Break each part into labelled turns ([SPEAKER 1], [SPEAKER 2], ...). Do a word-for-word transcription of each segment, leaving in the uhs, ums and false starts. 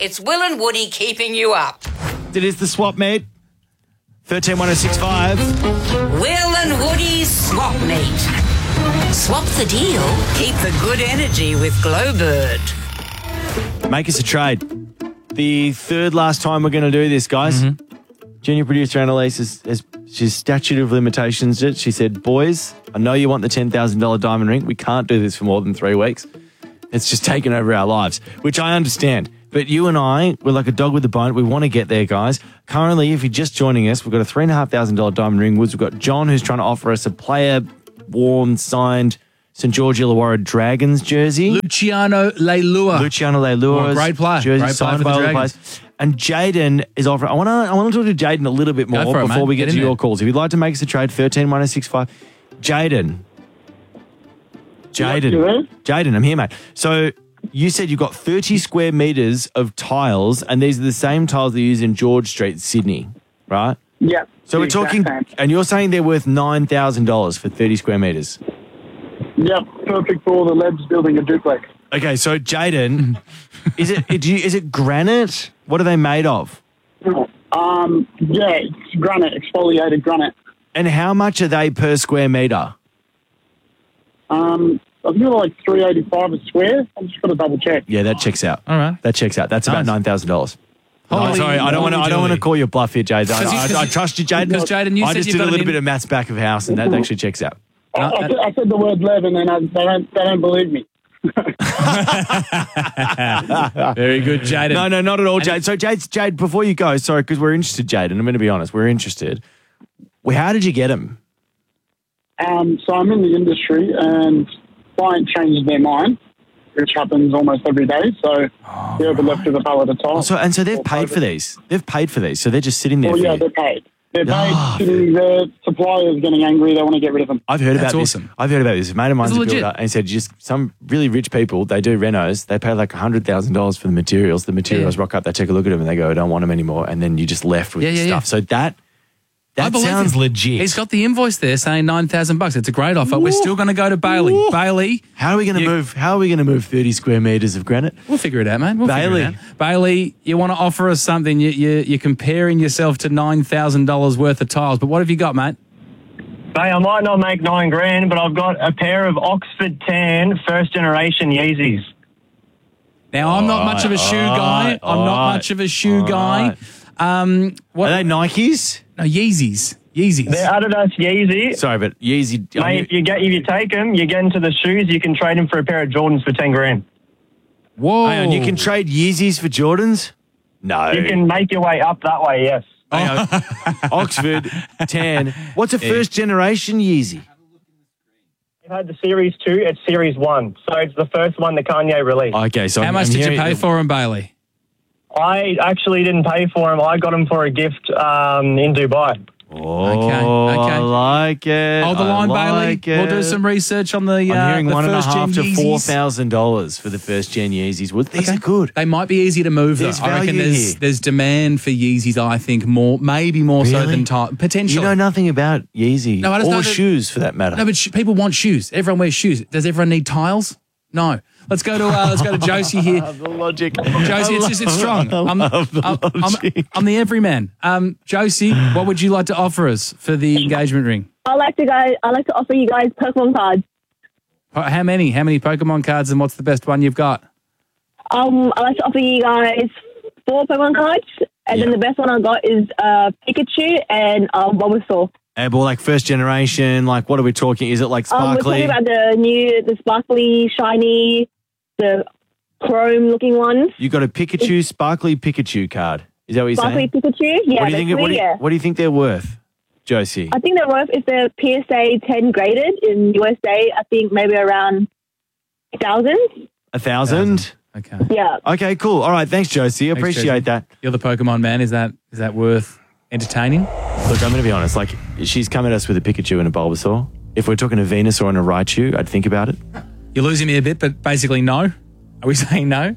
[SPEAKER 1] It's Will and Woody keeping you up.
[SPEAKER 2] It is the swap meet. thirteen one oh six five.
[SPEAKER 1] Will and Woody's swap meet. Swap the deal, keep the good energy with Glowbird.
[SPEAKER 2] Make us a trade. The third last time we're going to do this, guys. Mm-hmm. Junior producer Annalise has, has she's statute of limitations it. She said, boys, I know you want the ten thousand dollars diamond ring. We can't do this for more than three weeks. It's just taken over our lives, which I understand. But you and I, we're like a dog with a bone. We want to get there, guys. Currently, if you're just joining us, we've got a three thousand five hundred dollars diamond ring. We've got John, who's trying to offer us a player-worn, signed Saint George Illawarra Dragons jersey.
[SPEAKER 3] Luciano Leilua.
[SPEAKER 2] Luciano Leilua.
[SPEAKER 3] Oh, great player.
[SPEAKER 2] Jersey
[SPEAKER 3] Great player
[SPEAKER 2] signed
[SPEAKER 3] for
[SPEAKER 2] by
[SPEAKER 3] the
[SPEAKER 2] all the
[SPEAKER 3] Dragons.
[SPEAKER 2] players. And Jaden is offering. I want to I want to talk to Jaden a little bit more
[SPEAKER 3] for it,
[SPEAKER 2] before
[SPEAKER 3] mate.
[SPEAKER 2] we get,
[SPEAKER 3] Get
[SPEAKER 2] to
[SPEAKER 3] in
[SPEAKER 2] your
[SPEAKER 3] there.
[SPEAKER 2] calls. If you'd like to make us a trade, thirteen one oh six five. Jaden. Jaden.
[SPEAKER 4] You there?
[SPEAKER 2] Jaden, I'm here, mate. So you said you've got thirty square metres of tiles, and these are the same tiles they use in George Street, Sydney, right?
[SPEAKER 4] Yep.
[SPEAKER 2] So we're
[SPEAKER 4] the exact
[SPEAKER 2] talking,
[SPEAKER 4] same.
[SPEAKER 2] and you're saying they're worth nine thousand dollars for thirty square metres.
[SPEAKER 4] Yep, perfect for all the labs building a duplex.
[SPEAKER 2] Okay, so Jaden, is it do you, is it granite? What are they made of?
[SPEAKER 4] Um, yeah, it's granite, exfoliated granite.
[SPEAKER 2] And how much are they per square metre?
[SPEAKER 4] Um, I think they're like three eighty-five a square. I'm just going to double check.
[SPEAKER 2] Yeah, that checks out.
[SPEAKER 3] All right.
[SPEAKER 2] That checks out. That's about
[SPEAKER 3] Nice.
[SPEAKER 2] nine thousand dollars.
[SPEAKER 3] Holy
[SPEAKER 2] Oh, sorry, I don't want to. I don't want to
[SPEAKER 3] moly.
[SPEAKER 2] call you a bluff here, Jaden. I,
[SPEAKER 3] Because you-
[SPEAKER 2] I, I, I trust you, Jaden.
[SPEAKER 3] because, Jaden, you
[SPEAKER 2] I
[SPEAKER 3] said
[SPEAKER 2] just
[SPEAKER 3] you've
[SPEAKER 2] did
[SPEAKER 3] got
[SPEAKER 2] a
[SPEAKER 3] an
[SPEAKER 2] little
[SPEAKER 3] in-
[SPEAKER 2] bit of maths back of house, and that actually checks out.
[SPEAKER 4] I, I, said, I said the word lev and then I, they, don't, they don't believe me.
[SPEAKER 3] Very good, Jaden.
[SPEAKER 2] No, no, not at all, Jade. So, Jade, Jade, before you go, sorry, because we're interested, Jade, and I'm going to be honest, we're interested. Well, how did you get them?
[SPEAKER 4] Um, so I'm in the industry and client changes their mind, which happens almost every day. So
[SPEAKER 2] Oh,
[SPEAKER 4] they're left with a pallet of tiles.
[SPEAKER 2] So, and so they've paid for these. They've paid for these, so they're just sitting there.
[SPEAKER 4] Oh,
[SPEAKER 2] for
[SPEAKER 4] yeah,
[SPEAKER 2] you.
[SPEAKER 4] they're paid. They're paid.
[SPEAKER 2] Oh,
[SPEAKER 4] sitting there, suppliers getting angry. They want to get rid of them.
[SPEAKER 2] I've heard
[SPEAKER 3] That's
[SPEAKER 2] about this.
[SPEAKER 3] awesome.
[SPEAKER 2] I've heard about this. A mate of mine's
[SPEAKER 3] It's
[SPEAKER 2] a
[SPEAKER 3] legit.
[SPEAKER 2] builder, and he said just some really rich people, they do renos, they pay like one hundred thousand dollars for the materials. The materials
[SPEAKER 3] Yeah.
[SPEAKER 2] rock up, they take a look at them, and they go, I don't want them anymore. And then you're just left with
[SPEAKER 3] Yeah,
[SPEAKER 2] the
[SPEAKER 3] yeah,
[SPEAKER 2] stuff.
[SPEAKER 3] yeah.
[SPEAKER 2] So that,
[SPEAKER 3] I
[SPEAKER 2] that
[SPEAKER 3] believe
[SPEAKER 2] sounds
[SPEAKER 3] him.
[SPEAKER 2] legit.
[SPEAKER 3] He's got the invoice there saying nine thousand bucks. It's a great offer. We're
[SPEAKER 2] Ooh.
[SPEAKER 3] still going to go to Bailey.
[SPEAKER 2] Ooh.
[SPEAKER 3] Bailey,
[SPEAKER 2] How are we going to
[SPEAKER 3] You-
[SPEAKER 2] move? How are we going to move thirty square meters of granite?
[SPEAKER 3] we'll figure it out, man. We'll
[SPEAKER 2] Bailey.
[SPEAKER 3] figure it out. Bailey, you want to offer us something? You, you, you're comparing yourself to nine thousand dollars worth of tiles, but what have you got, mate?
[SPEAKER 5] Mate, I might not make nine grand, but I've got a pair of Oxford Tan first generation Yeezys.
[SPEAKER 3] Now, I'm not much of a shoe
[SPEAKER 2] All
[SPEAKER 3] guy.
[SPEAKER 2] right,
[SPEAKER 3] I'm
[SPEAKER 2] all
[SPEAKER 3] not
[SPEAKER 2] right,
[SPEAKER 3] much of a shoe
[SPEAKER 2] all
[SPEAKER 3] guy.
[SPEAKER 2] right.
[SPEAKER 3] Um, what?
[SPEAKER 2] Are they Nikes?
[SPEAKER 3] No, Yeezys. Yeezys.
[SPEAKER 5] They're Adidas Yeezy.
[SPEAKER 2] Sorry, but Yeezy.
[SPEAKER 5] Mate, if you get if you take them, you get into the shoes, you can trade them for a pair of Jordans for ten grand.
[SPEAKER 3] Whoa.
[SPEAKER 2] Hang on, you can trade Yeezys for Jordans? No.
[SPEAKER 5] You can make your way up that way, yes.
[SPEAKER 2] Hang on. Oxford, tan. What's a first generation Yeezy?
[SPEAKER 5] You've had the Series two, it's Series one. So it's the first one that Kanye released.
[SPEAKER 2] Okay, so
[SPEAKER 3] How
[SPEAKER 2] I'm,
[SPEAKER 3] much
[SPEAKER 2] I'm
[SPEAKER 3] did you
[SPEAKER 2] hearing-
[SPEAKER 3] pay for them, Bailey?
[SPEAKER 5] I actually didn't pay for them. I got them for a gift um, in Dubai.
[SPEAKER 2] Oh,
[SPEAKER 3] Okay, okay.
[SPEAKER 2] I like it.
[SPEAKER 3] Hold the
[SPEAKER 2] I
[SPEAKER 3] line,
[SPEAKER 2] like
[SPEAKER 3] Bailey. We'll do
[SPEAKER 2] it.
[SPEAKER 3] some research on the, uh,
[SPEAKER 2] I'm hearing
[SPEAKER 3] the
[SPEAKER 2] one and a
[SPEAKER 3] first
[SPEAKER 2] half
[SPEAKER 3] gen
[SPEAKER 2] to
[SPEAKER 3] Yeezys.
[SPEAKER 2] four thousand dollars for the first gen Yeezys. Well, these
[SPEAKER 3] Okay.
[SPEAKER 2] are good.
[SPEAKER 3] They might be easy to move, though.
[SPEAKER 2] There's
[SPEAKER 3] I reckon
[SPEAKER 2] value
[SPEAKER 3] there's
[SPEAKER 2] here.
[SPEAKER 3] there's demand for Yeezys, I think, more, maybe more so
[SPEAKER 2] Really?
[SPEAKER 3] than time. Potentially.
[SPEAKER 2] You know nothing about Yeezy
[SPEAKER 3] No, I just
[SPEAKER 2] or
[SPEAKER 3] know that-
[SPEAKER 2] shoes for that matter.
[SPEAKER 3] No, but sh- people want shoes. Everyone wears shoes. Does everyone need tiles? No. Let's go to uh, let's go to Josie here.
[SPEAKER 2] the logic.
[SPEAKER 3] Josie, it's just it's strong. I'm, I'm, I'm, I'm the everyman. Um, Josie, what would you like to offer us for the engagement ring?
[SPEAKER 6] I like to go. I like to offer you guys Pokemon cards.
[SPEAKER 3] How many? How many Pokemon cards, and what's the best one you've got?
[SPEAKER 6] Um, I like to offer you guys four Pokemon cards, and
[SPEAKER 2] Yeah.
[SPEAKER 6] then the best one I got is uh, Pikachu and um, Bulbasaur.
[SPEAKER 2] And well, like first generation, like what are we talking? Is it like
[SPEAKER 6] Um, we're
[SPEAKER 2] sparkly?
[SPEAKER 6] talking about the new, the sparkly, shiny, the chrome-looking ones.
[SPEAKER 2] You got a Pikachu, sparkly Pikachu card. Is that what you're
[SPEAKER 6] Sparkly
[SPEAKER 2] saying?
[SPEAKER 6] Pikachu. Yeah,
[SPEAKER 2] what do you think?
[SPEAKER 6] that's
[SPEAKER 2] What do
[SPEAKER 6] me,
[SPEAKER 2] you,
[SPEAKER 6] yeah.
[SPEAKER 2] what do you think they're worth, Josie?
[SPEAKER 6] I think they're worth, if they're P S A ten graded in U S A, I think maybe around a thousand.
[SPEAKER 2] A thousand?
[SPEAKER 3] Okay.
[SPEAKER 6] Yeah.
[SPEAKER 2] Okay, cool. All right, thanks, Josie.
[SPEAKER 3] Thanks,
[SPEAKER 2] Appreciate
[SPEAKER 3] Josie.
[SPEAKER 2] that.
[SPEAKER 3] You're the Pokemon man. Is that is that worth entertaining?
[SPEAKER 2] Look, I'm going to be honest. Like, she's come at us with a Pikachu and a Bulbasaur. If we're talking a Venusaur and a Raichu, I'd think about it.
[SPEAKER 3] You're losing me a bit, but basically no. Are we saying no?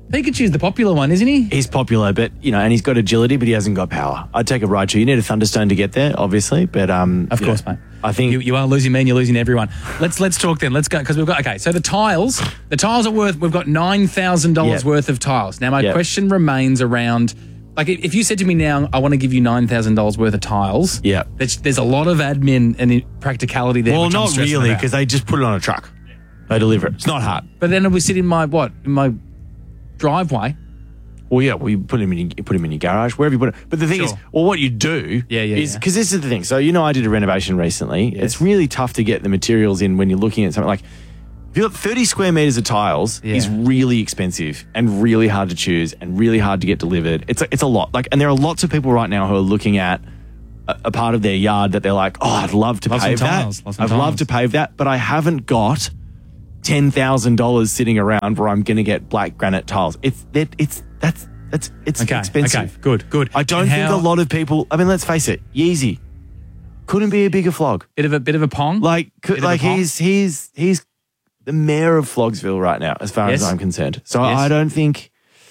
[SPEAKER 3] Pikachu's the popular one, isn't he?
[SPEAKER 2] He's popular, but, you know, and he's got agility, but he hasn't got power. I'd take a Raichu. You need a Thunderstone to get there, obviously, but... um,
[SPEAKER 3] Of course,
[SPEAKER 2] know,
[SPEAKER 3] mate.
[SPEAKER 2] I think...
[SPEAKER 3] You, you are losing me and you're losing everyone. Let's let's talk then. Let's go, because we've got... Okay, so the tiles, the tiles are worth... We've got nine thousand dollars
[SPEAKER 2] Yep.
[SPEAKER 3] worth of tiles. Now, my
[SPEAKER 2] Yep.
[SPEAKER 3] question remains around... Like, if you said to me now, I want to give you nine thousand dollars worth of tiles,
[SPEAKER 2] Yeah.
[SPEAKER 3] there's, there's a lot of admin and practicality there.
[SPEAKER 2] Well,
[SPEAKER 3] which I'm
[SPEAKER 2] not
[SPEAKER 3] stressing
[SPEAKER 2] really,
[SPEAKER 3] about.
[SPEAKER 2] because they just put it on a truck. They deliver it. It's not hard.
[SPEAKER 3] But then we sit in my, what, in my driveway.
[SPEAKER 2] Well, yeah, well, you put him in your, you put him in your garage, wherever you put it. But the thing
[SPEAKER 3] Sure.
[SPEAKER 2] is, well, what you do
[SPEAKER 3] Yeah, yeah,
[SPEAKER 2] is,
[SPEAKER 3] yeah.
[SPEAKER 2] because this is the thing. So, you know, I did a renovation recently.
[SPEAKER 3] Yes.
[SPEAKER 2] It's really tough to get the materials in when you're looking at something like, if you've got thirty square meters of tiles,
[SPEAKER 3] Yeah.
[SPEAKER 2] is really expensive and really hard to choose and really hard to get delivered. It's a, it's a lot. Like, and there are lots of people right now who are looking at a, a part of their yard that they're like, oh, I'd love to
[SPEAKER 3] Love some
[SPEAKER 2] pave that.
[SPEAKER 3] tiles, love some
[SPEAKER 2] I'd love
[SPEAKER 3] tiles.
[SPEAKER 2] to pave that, but I haven't got ten thousand dollars sitting around where I'm going to get black granite tiles. It's that it's that's that's it's
[SPEAKER 3] Okay,
[SPEAKER 2] expensive.
[SPEAKER 3] okay, good, good.
[SPEAKER 2] I don't
[SPEAKER 3] And
[SPEAKER 2] think
[SPEAKER 3] how-
[SPEAKER 2] a lot of people. I mean, let's face it, Yeezy couldn't be a bigger flog.
[SPEAKER 3] Bit of a bit of a pong.
[SPEAKER 2] Like, could,
[SPEAKER 3] Bit of a
[SPEAKER 2] like
[SPEAKER 3] pong?
[SPEAKER 2] he's he's he's the mayor of Flogsville right now, as far
[SPEAKER 3] Yes.
[SPEAKER 2] as I'm concerned. So
[SPEAKER 3] Yes.
[SPEAKER 2] I don't think.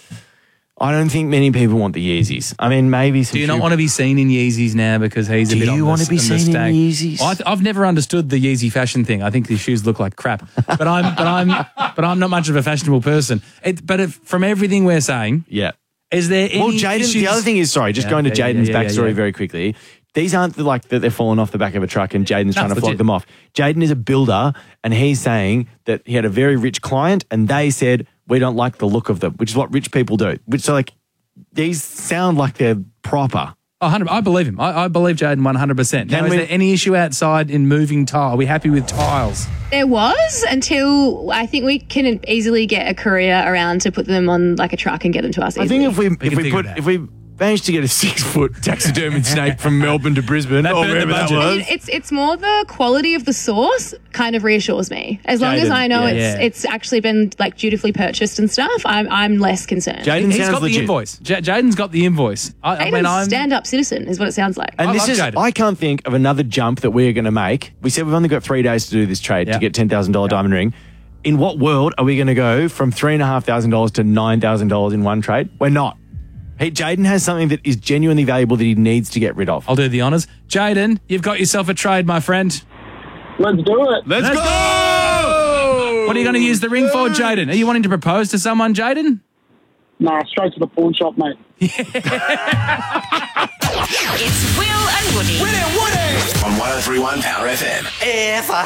[SPEAKER 2] I don't think many people want the Yeezys. I mean, maybe some.
[SPEAKER 3] Do you not
[SPEAKER 2] few-
[SPEAKER 3] want to be seen in Yeezys now because he's a
[SPEAKER 2] Do
[SPEAKER 3] bit on
[SPEAKER 2] you
[SPEAKER 3] the-
[SPEAKER 2] want to be
[SPEAKER 3] on the
[SPEAKER 2] seen in
[SPEAKER 3] stag?
[SPEAKER 2] Yeezys?
[SPEAKER 3] I th- I've never understood the Yeezy fashion thing. I think these shoes look like crap. But I'm but I'm but I'm not much of a fashionable person. It, but if, from everything we're saying,
[SPEAKER 2] Yeah.
[SPEAKER 3] is there any
[SPEAKER 2] Well, Jaden,
[SPEAKER 3] issues?
[SPEAKER 2] the other thing is, sorry, just
[SPEAKER 3] Yeah,
[SPEAKER 2] going to
[SPEAKER 3] yeah, yeah,
[SPEAKER 2] Jaden's
[SPEAKER 3] yeah, yeah,
[SPEAKER 2] backstory
[SPEAKER 3] yeah.
[SPEAKER 2] very quickly. These aren't the, like that they're falling off the back of a truck and Jaden's trying to
[SPEAKER 3] it's
[SPEAKER 2] flog
[SPEAKER 3] legit.
[SPEAKER 2] them off. Jaden is a builder and he's saying that he had a very rich client and they said, we don't like the look of them, which is what rich people do. Which so like, these sound like they're proper.
[SPEAKER 3] Oh, one hundred I believe him. I, I believe Jaden one hundred percent. Now,
[SPEAKER 2] Can
[SPEAKER 3] is
[SPEAKER 2] we-
[SPEAKER 3] there any issue outside in moving tile? Are we happy with tiles?
[SPEAKER 7] There was until I think we can easily get a courier around to put them on like a truck and get them to us
[SPEAKER 2] I
[SPEAKER 7] easily.
[SPEAKER 2] think if we if
[SPEAKER 3] can
[SPEAKER 2] we
[SPEAKER 3] figure
[SPEAKER 2] put
[SPEAKER 3] it out.
[SPEAKER 2] if we managed to get a six foot taxidermied snake from Melbourne to Brisbane
[SPEAKER 3] That
[SPEAKER 2] or
[SPEAKER 3] burnt the
[SPEAKER 2] wherever that
[SPEAKER 3] budget.
[SPEAKER 7] I
[SPEAKER 2] was.
[SPEAKER 7] mean, it's it's more the quality of the source kind of reassures me. As long as
[SPEAKER 2] Jaden,
[SPEAKER 7] I know
[SPEAKER 2] yeah.
[SPEAKER 7] it's
[SPEAKER 3] Yeah.
[SPEAKER 7] it's actually been like dutifully purchased and stuff, I'm I'm less concerned.
[SPEAKER 2] Jaden
[SPEAKER 3] He's
[SPEAKER 2] sounds
[SPEAKER 3] got
[SPEAKER 2] legit.
[SPEAKER 3] the invoice. J- Jaden's got the invoice. I, I
[SPEAKER 7] Jaden's
[SPEAKER 3] mean, I'm
[SPEAKER 7] stand-up citizen is what it sounds like.
[SPEAKER 2] And
[SPEAKER 3] I
[SPEAKER 2] this
[SPEAKER 3] love
[SPEAKER 2] is,
[SPEAKER 3] Jaden.
[SPEAKER 2] I can't think of another jump that we're going to make. We said we've only got three days to do this trade
[SPEAKER 3] Yeah.
[SPEAKER 2] to get ten thousand dollars
[SPEAKER 3] Yeah.
[SPEAKER 2] diamond ring. In what world are we going to go from three thousand five hundred dollars to nine thousand dollars in one trade? We're not. Hey, Jaden has something that is genuinely valuable that he needs to get rid of.
[SPEAKER 3] I'll do the honours. Jaden, you've got yourself a trade, my friend.
[SPEAKER 4] Let's do it.
[SPEAKER 2] Let's,
[SPEAKER 3] Let's
[SPEAKER 2] go!
[SPEAKER 3] What are you going to use the ring for, Jaden? Are you wanting to propose to someone, Jaden?
[SPEAKER 4] Nah, straight to the pawn shop, mate.
[SPEAKER 1] It's Will and Woody.
[SPEAKER 8] On one oh three one Power F M.
[SPEAKER 1] If I